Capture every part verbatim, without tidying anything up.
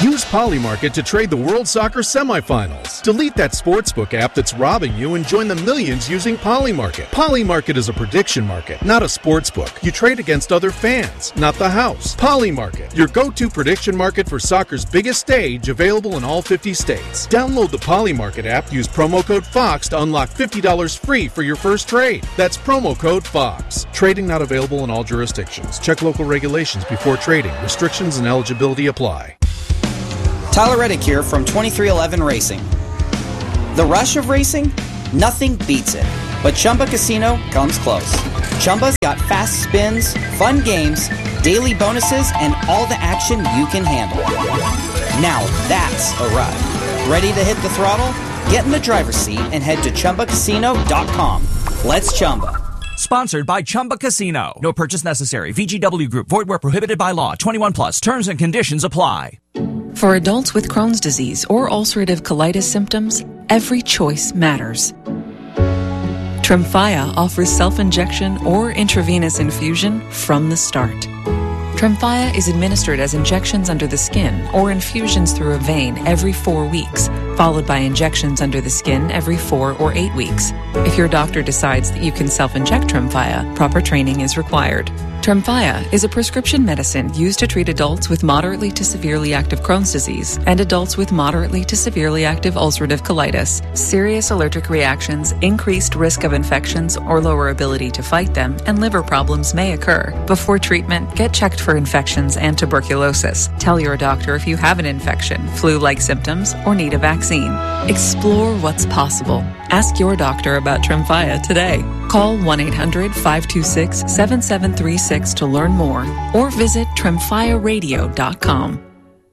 Use Polymarket to trade the World Soccer semifinals. Delete that sportsbook app that's robbing you and join the millions using Polymarket. Polymarket is a prediction market, not a sportsbook. You trade against other fans, not the house. Polymarket, your go-to prediction market for soccer's biggest stage, available in all fifty states. Download the Polymarket app, use promo code FOX to unlock fifty dollars free for your first trade. That's promo code FOX. Trading not available in all jurisdictions. Check local regulations before trading. Restrictions and eligibility apply. Tyler Reddick here from twenty-three eleven Racing. The rush of racing? Nothing beats it. But Chumba Casino comes close. Chumba's got fast spins, fun games, daily bonuses, and all the action you can handle. Now that's a ride. Ready to hit the throttle? Get in the driver's seat and head to Chumba Casino dot com. Let's Chumba. Sponsored by Chumba Casino. No purchase necessary. V G W Group. Void where prohibited by law. twenty-one plus. Terms and conditions apply. For adults with Crohn's disease or ulcerative colitis symptoms, every choice matters. Tremfya offers self-injection or intravenous infusion from the start. Tremfya is administered as injections under the skin or infusions through a vein every four weeks, followed by injections under the skin every four or eight weeks. If your doctor decides that you can self-inject Tremfya, proper training is required. Tremfya is a prescription medicine used to treat adults with moderately to severely active Crohn's disease and adults with moderately to severely active ulcerative colitis. Serious allergic reactions, increased risk of infections or lower ability to fight them, and liver problems may occur. Before treatment, get checked for infections and tuberculosis. Tell your doctor if you have an infection, flu-like symptoms, or need a vaccine. Explore what's possible. Ask your doctor about Tremfya today. Call one eight hundred five two six seven seven three six to learn more or visit tremfya radio dot com.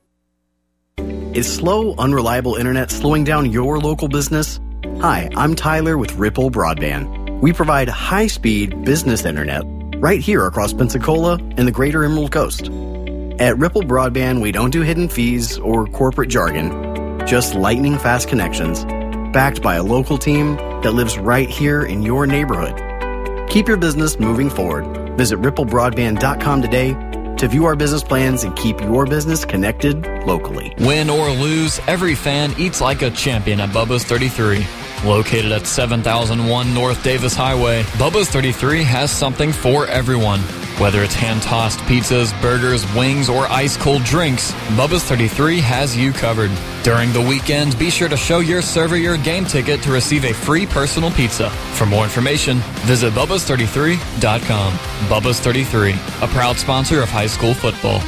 Is slow, unreliable internet slowing down your local business? Hi, I'm Tyler with Ripple Broadband. We provide high-speed business internet right here across Pensacola and the greater Emerald Coast. At Ripple Broadband, we don't do hidden fees or corporate jargon, just lightning-fast connections, backed by a local team that lives right here in your neighborhood. Keep your business moving forward. Visit ripple broadband dot com today to view our business plans and keep your business connected locally. Win or lose, every fan eats like a champion at Bubba's thirty-three. Located at seven thousand one North Davis Highway, Bubba's thirty-three has something for everyone. Whether it's hand-tossed pizzas, burgers, wings, or ice-cold drinks, Bubba's thirty-three has you covered. During the weekend, be sure to show your server your game ticket to receive a free personal pizza. For more information, visit bubbas thirty-three dot com. Bubba's thirty-three, a proud sponsor of high school football.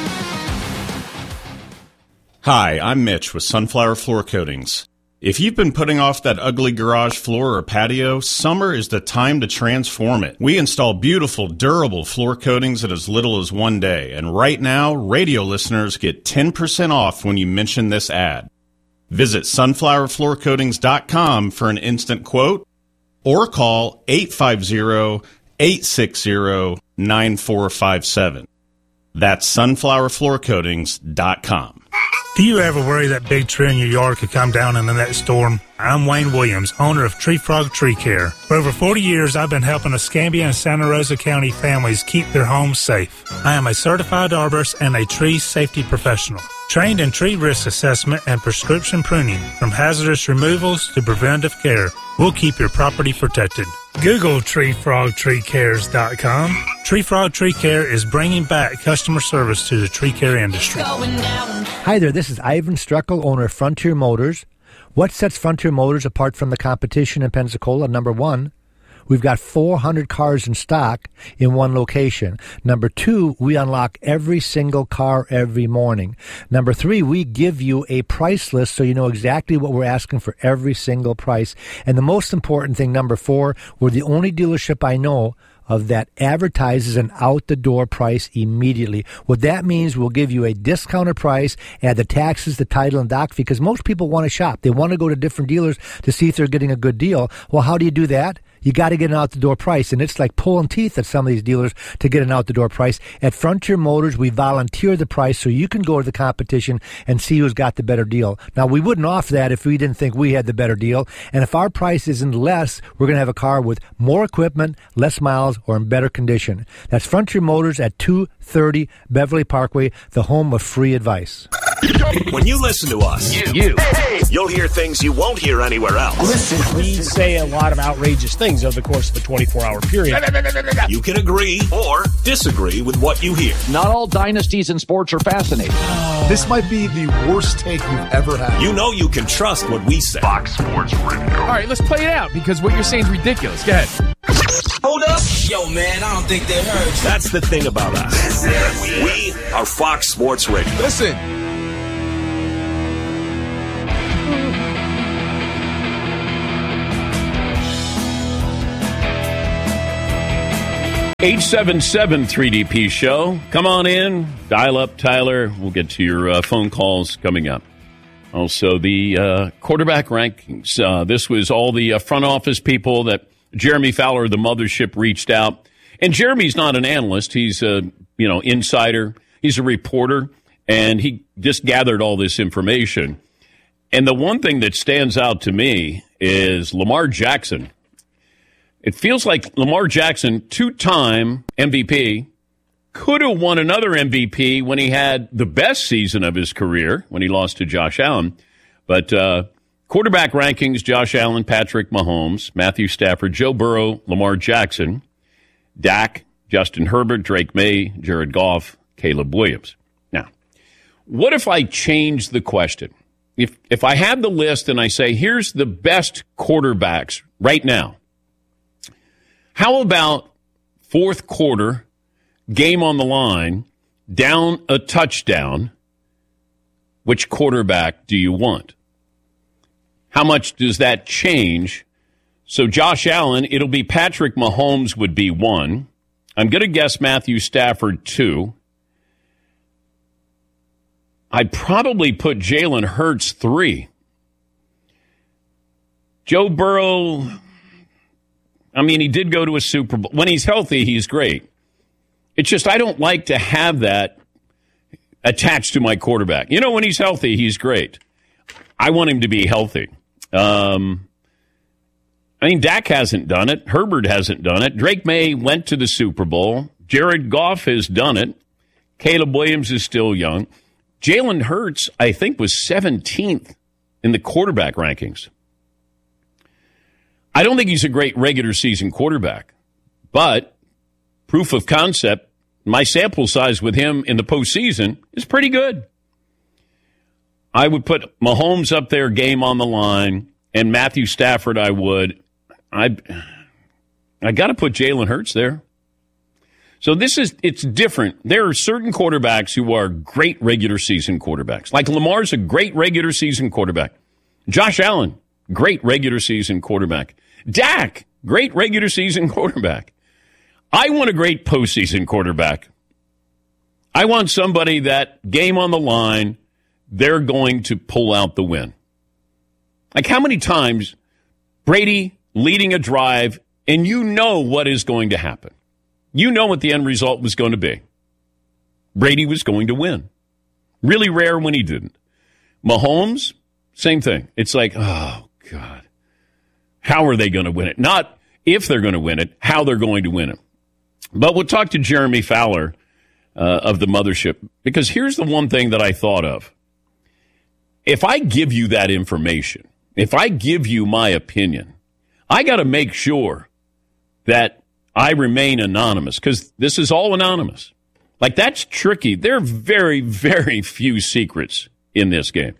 Hi, I'm Mitch with Sunflower Floor Coatings. If you've been putting off that ugly garage floor or patio, summer is the time to transform it. We install beautiful, durable floor coatings in as little as one day, and right now, radio listeners get ten percent off when you mention this ad. Visit sunflower floor coatings dot com for an instant quote, or call eight five zero, eight six zero, nine four five seven. That's sunflower floor coatings dot com. Do you ever worry that big tree in your yard could come down in the next storm? I'm Wayne Williams, owner of Tree Frog Tree Care. For over forty years, I've been helping Escambia and Santa Rosa County families keep their homes safe. I am a certified arborist and a tree safety professional, trained in tree risk assessment and prescription pruning, from hazardous removals to preventive care. We'll keep your property protected. Google tree frog tree cares dot com. Tree Frog Tree Care is bringing back customer service to the tree care industry. Hi there, this is Ivan Streckel, owner of Frontier Motors. What sets Frontier Motors apart from the competition in Pensacola? Number one, we've got four hundred cars in stock in one location. Number two, we unlock every single car every morning. Number three, we give you a price list so you know exactly what we're asking for every single price. And the most important thing, number four, we're the only dealership I know of that advertises an out-the-door price immediately. What that means, we'll give you a discounted price, add the taxes, the title, and doc fee, because most people want to shop. They want to go to different dealers to see if they're getting a good deal. Well, how do you do that? You got to get an out-the-door price, and it's like pulling teeth at some of these dealers to get an out-the-door price. At Frontier Motors, we volunteer the price so you can go to the competition and see who's got the better deal. Now, we wouldn't offer that if we didn't think we had the better deal, and if our price isn't less, we're going to have a car with more equipment, less miles, or in better condition. That's Frontier Motors at two thirty Beverly Parkway, the home of free advice. When you listen to us, you, you. you'll hear things you won't hear anywhere else. Listen, we say a lot of outrageous things over the course of a twenty-four hour period. You can agree or disagree with what you hear. Not all dynasties in sports are fascinating. This might be the worst take you've ever had. You know you can trust what we say. Fox Sports Radio. All right, let's play it out because what you're saying is ridiculous. Go ahead. Hold up. Yo, man, I don't think they heard you. That's the thing about us. We are Fox Sports Radio. Listen. eight seven seven three D P show. Come on in. Dial up Tyler. We'll get to your uh, phone calls coming up. Also, the uh, quarterback rankings. Uh, this was all the uh, front office people that Jeremy Fowler of the Mothership reached out. And Jeremy's not an analyst. He's a, you know, insider. He's a reporter. And he just gathered all this information. And the one thing that stands out to me is Lamar Jackson. It feels like Lamar Jackson, two-time M V P, could have won another M V P when he had the best season of his career, when he lost to Josh Allen. But uh, quarterback rankings, Josh Allen, Patrick Mahomes, Matthew Stafford, Joe Burrow, Lamar Jackson, Dak, Justin Herbert, Drake May, Jared Goff, Caleb Williams. Now, what if I change the question? If if I have the list and I say, here's the best quarterbacks right now, how about fourth quarter, game on the line, down a touchdown? Which quarterback do you want? How much does that change? So Josh Allen, it'll be Patrick Mahomes would be one. I'm going to guess Matthew Stafford two. I'd probably put Jalen Hurts three. Joe Burrow, I mean, he did go to a Super Bowl. When he's healthy, he's great. It's just I don't like to have that attached to my quarterback. You know, when he's healthy, he's great. I want him to be healthy. Um, I mean, Dak hasn't done it. Herbert hasn't done it. Drake May went to the Super Bowl. Jared Goff has done it. Caleb Williams is still young. Jalen Hurts, I think, was seventeenth in the quarterback rankings. I don't think he's a great regular season quarterback, but proof of concept, my sample size with him in the postseason is pretty good. I would put Mahomes up there, game on the line, and Matthew Stafford I would. I I got to put Jalen Hurts there. So this is, it's different. There are certain quarterbacks who are great regular season quarterbacks. Like Lamar's a great regular season quarterback. Josh Allen, great regular season quarterback. Dak, great regular season quarterback. I want a great postseason quarterback. I want somebody that game on the line, they're going to pull out the win. Like how many times Brady leading a drive and you know what is going to happen. You know what the end result was going to be. Brady was going to win. Really rare when he didn't. Mahomes, same thing. It's like, oh, God. How are they going to win it? Not if they're going to win it, how they're going to win it. But we'll talk to Jeremy Fowler uh, of the Mothership, because here's the one thing that I thought of. If I give you that information, if I give you my opinion, I got to make sure that I remain anonymous, because this is all anonymous. Like, that's tricky. There are very, very few secrets in this game.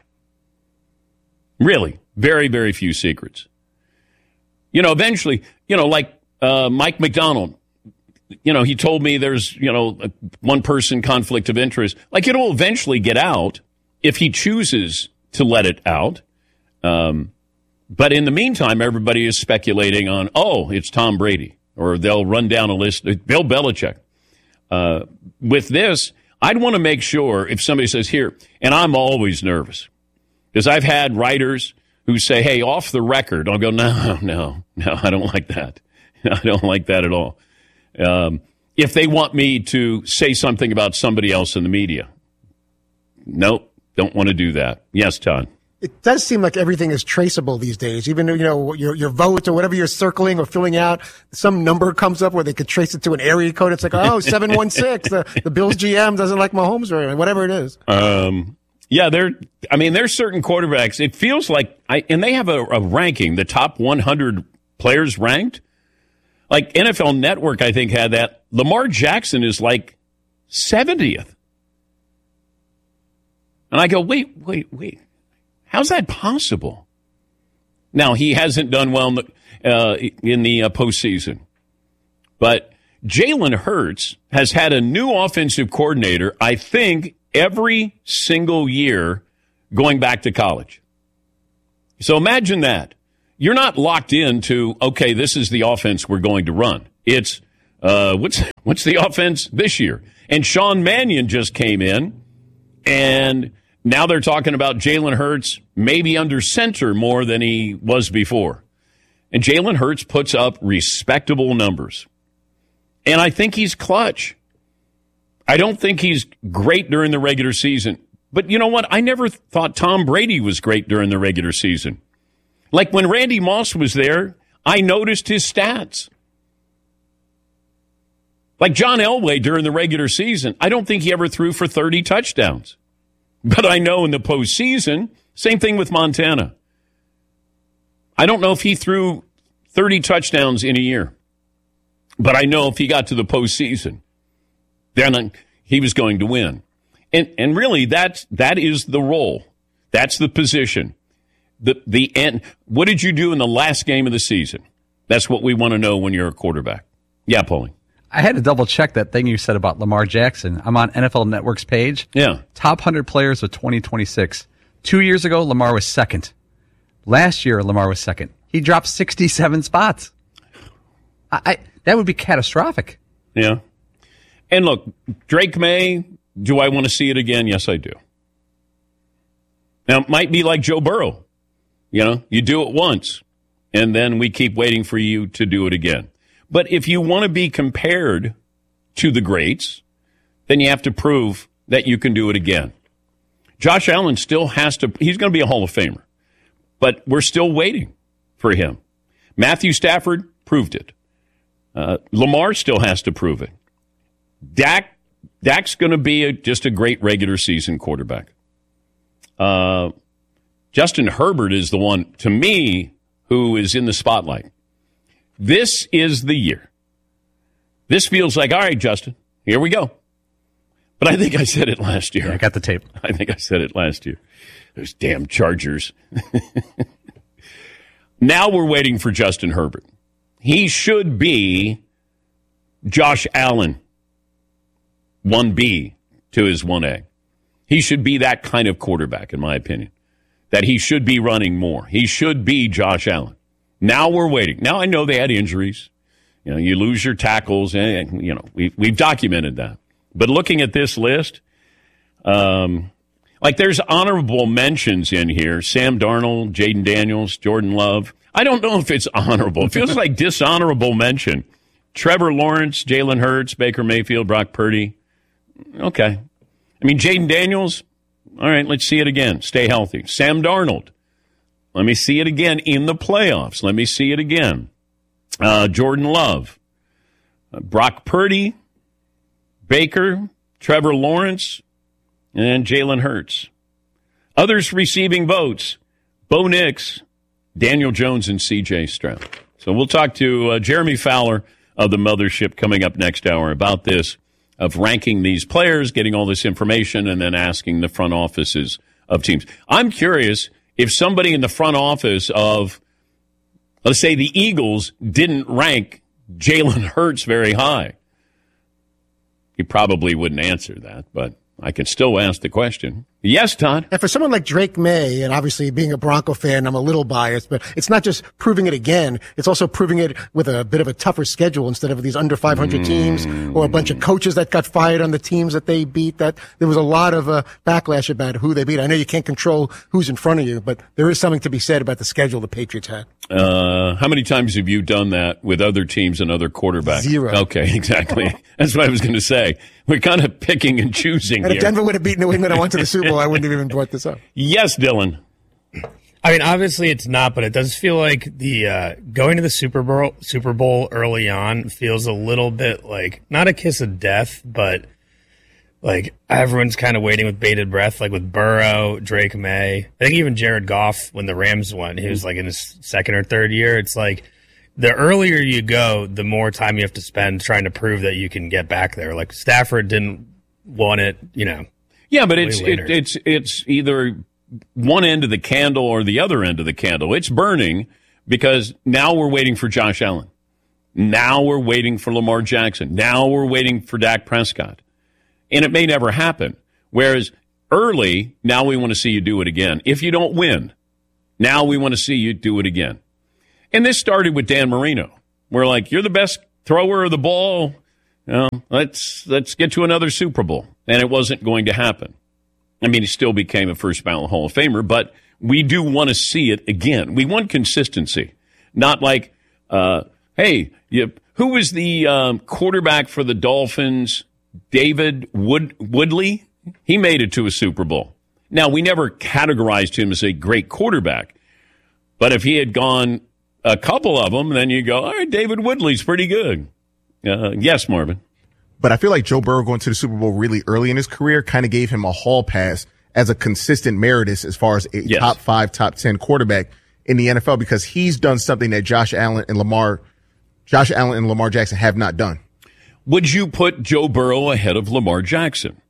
Really, very, very few secrets. You know, eventually, you know, like uh, Mike McDonald, you know, he told me there's, you know, a one-person conflict of interest. Like, it'll eventually get out if he chooses to let it out. Um, but in the meantime, everybody is speculating on, oh, it's Tom Brady. Or they'll run down a list. Bill Belichick. Uh, with this, I'd want to make sure if somebody says here, and I'm always nervous because I've had writers who say, hey, off the record. I'll go, no, no, no, I don't like that. I don't like that at all. Um, if they want me to say something about somebody else in the media, nope, don't want to do that. Yes, Todd. It does seem like everything is traceable these days. Even, you know, your your vote or whatever you're circling or filling out, some number comes up where they could trace it to an area code. It's like, oh, seven one six, the, the Bills G M doesn't like Mahomes or whatever it is. Um, Yeah, there. I mean, there's certain quarterbacks. It feels like, I, and they have a, a ranking, the top one hundred players ranked. Like N F L Network, I think, had that. Lamar Jackson is like seventieth. And I go, wait, wait, wait. How's that possible? Now, he hasn't done well in the, uh, in the uh, postseason. But Jalen Hurts has had a new offensive coordinator, I think, every single year going back to college. So imagine that. You're not locked into, okay, this is the offense we're going to run. It's, uh, what's what's the offense this year? And Sean Mannion just came in, and now they're talking about Jalen Hurts maybe under center more than he was before. And Jalen Hurts puts up respectable numbers. And I think he's clutch. I don't think he's great during the regular season. But you know what? I never thought Tom Brady was great during the regular season. Like when Randy Moss was there, I noticed his stats. Like John Elway during the regular season, I don't think he ever threw for thirty touchdowns. But I know in the postseason, same thing with Montana. I don't know if he threw thirty touchdowns in a year. But I know if he got to the postseason, then he was going to win. And and really, that's, that is the role. That's the position. The the end. What did you do in the last game of the season? That's what we want to know when you're a quarterback. Yeah, Paulie. I had to double check that thing you said about Lamar Jackson. I'm on N F L Network's page. Yeah. Top one hundred players of twenty twenty-six. Two years ago, Lamar was second. Last year, Lamar was second. He dropped sixty-seven spots. I, I that would be catastrophic. Yeah. And look, Drake May, do I want to see it again? Yes, I do. Now, it might be like Joe Burrow. You know, you do it once, and then we keep waiting for you to do it again. But if you want to be compared to the greats, then you have to prove that you can do it again. Josh Allen still has to, he's going to be a Hall of Famer, but we're still waiting for him. Matthew Stafford proved it. Uh, Lamar still has to prove it. Dak, Dak's going to be a, just a great regular season quarterback. Uh, Justin Herbert is the one, to me, who is in the spotlight. This is the year. This feels like, all right, Justin, here we go. But I think I said it last year. Yeah, I got the tape. I think I said it last year. Those damn Chargers. Now we're waiting for Justin Herbert. He should be Josh Allen, one B to his one A. He should be that kind of quarterback, in my opinion, that he should be running more. He should be Josh Allen. Now we're waiting. Now I know they had injuries. You know, you lose your tackles, and you know we we've documented that. But looking at this list, um, like there's honorable mentions in here: Sam Darnold, Jaden Daniels, Jordan Love. I don't know if it's honorable. It feels like dishonorable mention. Trevor Lawrence, Jalen Hurts, Baker Mayfield, Brock Purdy. Okay, I mean Jaden Daniels. All right, let's see it again. Stay healthy. Sam Darnold. Let me see it again in the playoffs. Let me see it again. Uh, Jordan Love, uh, Brock Purdy, Baker, Trevor Lawrence, and Jalen Hurts. Others receiving votes: Bo Nix, Daniel Jones, and C J Stroud. So we'll talk to uh, Jeremy Fowler of the Mothership coming up next hour about this, of ranking these players, getting all this information, and then asking the front offices of teams. I'm curious if somebody in the front office of, let's say, the Eagles didn't rank Jalen Hurts very high. He probably wouldn't answer that, but I can still ask the question. Yes, Todd? And for someone like Drake May, and obviously being a Bronco fan, I'm a little biased, but it's not just proving it again. It's also proving it with a bit of a tougher schedule instead of these under five hundred mm. teams or a bunch of coaches that got fired on the teams that they beat. That there was a lot of uh, backlash about who they beat. I know you can't control who's in front of you, but there is something to be said about the schedule the Patriots had. Uh, how many times have you done that with other teams and other quarterbacks? Zero. Okay, exactly. That's what I was going to say. We're kind of picking and choosing and here. If Denver would have beaten New England and went to the Super Bowl, I wouldn't have even brought this up. Yes, Dylan. I mean, obviously it's not, but it does feel like the uh, going to the Super Bowl Super Bowl early on feels a little bit like not a kiss of death, but like everyone's kind of waiting with bated breath, like with Burrow, Drake May. I think even Jared Goff, when the Rams won, he was like in his second or third year. It's like the earlier you go, the more time you have to spend trying to prove that you can get back there. Like Stafford didn't want it, you know. Yeah, but it's it, it's it's either one end of the candle or the other end of the candle. It's burning because now we're waiting for Josh Allen. Now we're waiting for Lamar Jackson. Now we're waiting for Dak Prescott. And it may never happen. Whereas early, now we want to see you do it again. If you don't win, now we want to see you do it again. And this started with Dan Marino. We're like, you're the best thrower of the ball. You know, let's let's get to another Super Bowl. And it wasn't going to happen. I mean, he still became a first ballot Hall of Famer, but we do want to see it again. We want consistency. Not like, uh, hey, you, who was the um, quarterback for the Dolphins? David Wood, Woodley? He made it to a Super Bowl. Now, we never categorized him as a great quarterback, but if he had gone a couple of them, then you go, all right, David Woodley's pretty good. Uh, yes, Marvin. But I feel like Joe Burrow going to the Super Bowl really early in his career kind of gave him a hall pass as a consistent meritus as far as a yes. top five, top ten quarterback in the N F L because he's done something that Josh Allen and Lamar, Josh Allen and Lamar Jackson have not done. Would you put Joe Burrow ahead of Lamar Jackson?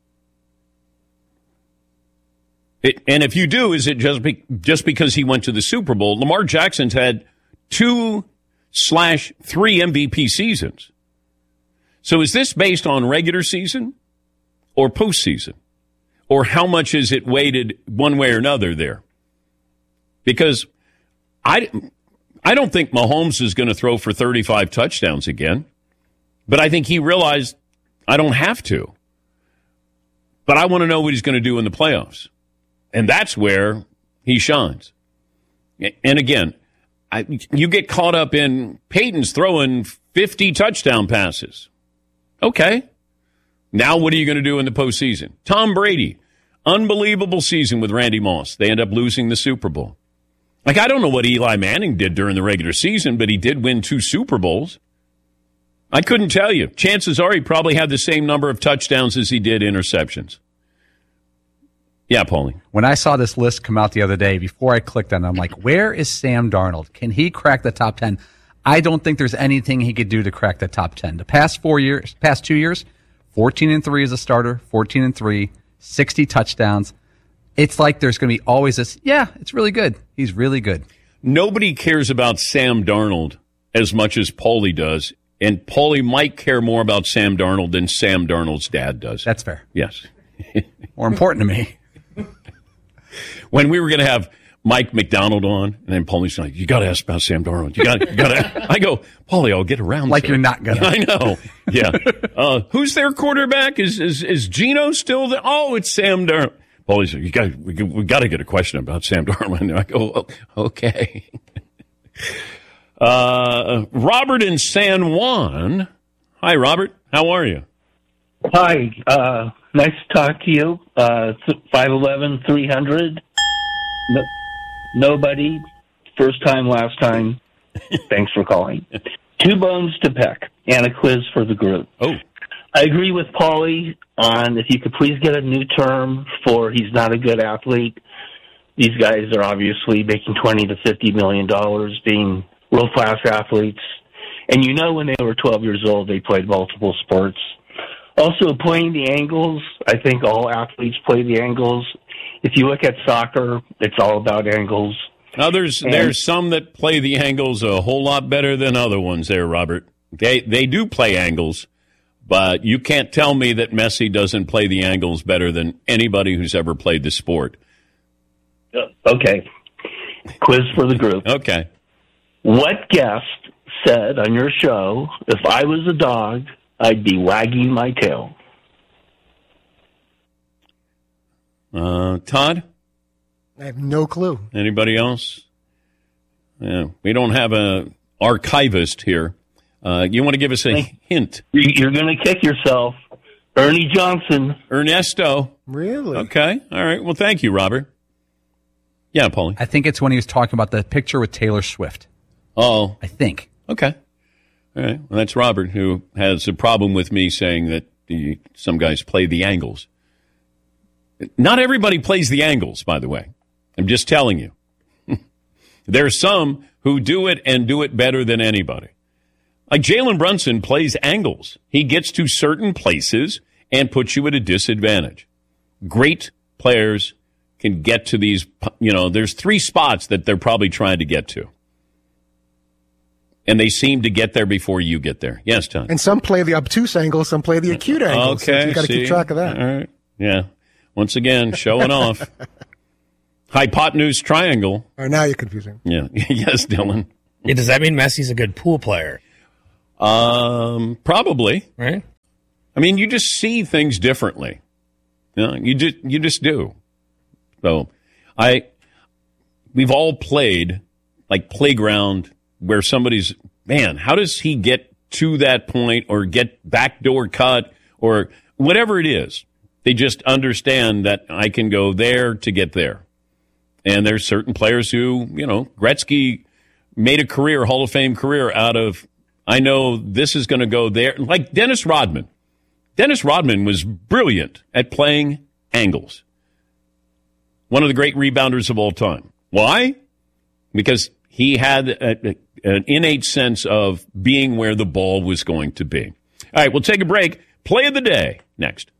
It, and if you do, is it just be, just because he went to the Super Bowl? Lamar Jackson's had two slash three M V P seasons. So is this based on regular season or postseason? Or how much is it weighted one way or another there? Because I, I don't think Mahomes is going to throw for thirty-five touchdowns again. But I think he realized I don't have to. But I want to know what he's going to do in the playoffs. And that's where he shines. And again, I, you get caught up in Peyton's throwing fifty touchdown passes. Okay. Now what are you going to do in the postseason? Tom Brady, unbelievable season with Randy Moss. They end up losing the Super Bowl. Like, I don't know what Eli Manning did during the regular season, but he did win two Super Bowls. I couldn't tell you. Chances are he probably had the same number of touchdowns as he did interceptions. Yeah, Paulie. When I saw this list come out the other day, before I clicked on it, I'm like, where is Sam Darnold? Can he crack the top ten? I don't think there's anything he could do to crack the top ten. The past four years, past two years, fourteen and three as a starter, fourteen and three, sixty touchdowns. It's like there's going to be always this, yeah, it's really good. He's really good. Nobody cares about Sam Darnold as much as Paulie does. And Paulie might care more about Sam Darnold than Sam Darnold's dad does. That's fair. Yes. More important to me. When we were going to have Mike McDonald on, and then Paulie's like, you got to ask about Sam Darnold. You got to. I go, Paulie, I'll get around like to you're it. not going to. I know. Yeah. Uh, who's their quarterback? Is is is Geno still there? Oh, it's Sam Darnold. Paulie's like, you got we, we got to get a question about Sam Darnold. And I go, oh, okay. Uh, Robert in San Juan. Hi, Robert. How are you? Hi. Uh, nice to talk to you. Uh, five eleven, three hundred. No, nobody. First time, last time. Thanks for calling. Two bones to pick and a quiz for the group. Oh. I agree with Paulie on if you could please get a new term for he's not a good athlete. These guys are obviously making twenty to fifty million dollars being world-class athletes. And you know when they were twelve years old, they played multiple sports. Also, playing the angles, I think all athletes play the angles. If you look at soccer, it's all about angles. Now, there's, and, there's some that play the angles a whole lot better than other ones there, Robert. They, they do play angles, but you can't tell me that Messi doesn't play the angles better than anybody who's ever played the sport. Okay. Quiz for the group. Okay. What guest said on your show, if I was a dog, I'd be wagging my tail? Uh, Todd? I have no clue. Anybody else? Yeah, we don't have an archivist here. Uh, you want to give us a hint? You're going to kick yourself. Ernie Johnson. Ernesto. Really? Okay. All right. Well, thank you, Robert. Yeah, Paulie. I think it's when he was talking about the picture with Taylor Swift. Oh. I think. Okay. All right. Well, that's Robert, who has a problem with me saying that the, some guys play the angles. Not everybody plays the angles, by the way. I'm just telling you. There's some who do it and do it better than anybody. Like Jalen Brunson plays angles. He gets to certain places and puts you at a disadvantage. Great players can get to these, you know, there's three spots that they're probably trying to get to. And they seem to get there before you get there. Yes, Tom. And some play the obtuse angle, some play the acute angle. Okay, so you got to keep track of that. All right. Yeah. Once again, showing off. Hypotenuse triangle. All right, now you're confusing. Yeah. Yes, Dylan. Yeah, does that mean Messi's a good pool player? Um, probably. Right. I mean, you just see things differently. You know, you just you just do. So, I we've all played like playground where somebody's, man, how does he get to that point or get backdoor cut or whatever it is? They just understand that I can go there to get there. And there's certain players who, you know, Gretzky made a career, Hall of Fame career out of, I know this is going to go there. Like Dennis Rodman. Dennis Rodman was brilliant at playing angles. One of the great rebounders of all time. Why? Because he had a, a, an innate sense of being where the ball was going to be. All right, we'll take a break. Play of the day next.